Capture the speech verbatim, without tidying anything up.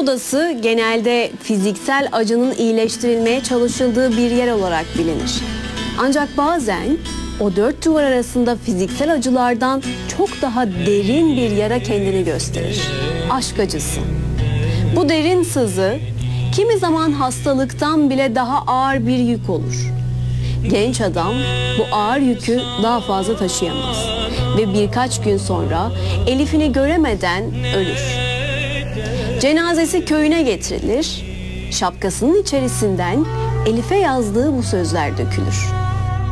odası genelde fiziksel acının iyileştirilmeye çalışıldığı bir yer olarak bilinir. Ancak bazen o dört duvar arasında fiziksel acılardan çok daha derin bir yara kendini gösterir. Aşk acısı. Bu derin sızı kimi zaman hastalıktan bile daha ağır bir yük olur. Genç adam bu ağır yükü daha fazla taşıyamaz ve birkaç gün sonra Elif'ini göremeden ölür. Cenazesi köyüne getirilir, şapkasının içerisinden Elif'e yazdığı bu sözler dökülür.